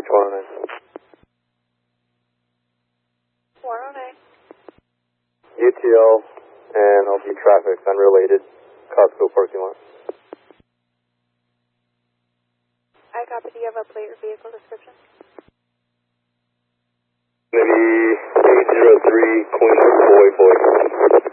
approach 109. 109. UTL and LG traffic, unrelated, Costco parking lot. I copy. Do you have a plate or vehicle description? Maybe 803 Queen Boy Boy.